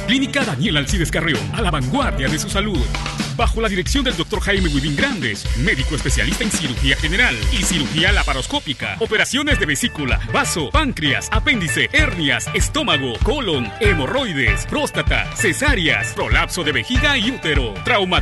Clínica Daniel Alcides Carreón, a la vanguardia de su salud. Bajo la dirección del Dr. Jaime Huidín Grandes, médico especialista en cirugía general y cirugía laparoscópica, operaciones de vesícula, vaso, páncreas, apéndice, hernias, estómago, colon, hemorroides, próstata, cesáreas, prolapso de vejiga y útero,